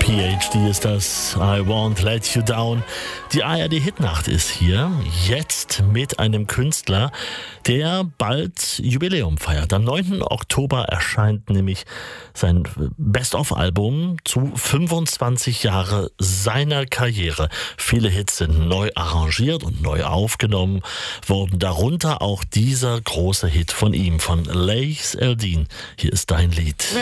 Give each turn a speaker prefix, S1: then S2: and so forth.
S1: PhD ist das. I Won't Let You Down. Die ARD-Hitnacht ist hier, jetzt mit einem Künstler, der bald Jubiläum feiert. Am 9. Oktober erscheint nämlich sein Best-of-Album zu 25 Jahre seiner Karriere. Viele Hits sind neu arrangiert und neu aufgenommen worden. Darunter auch dieser große Hit von ihm, von Laïs Eldin. Hier ist dein Lied.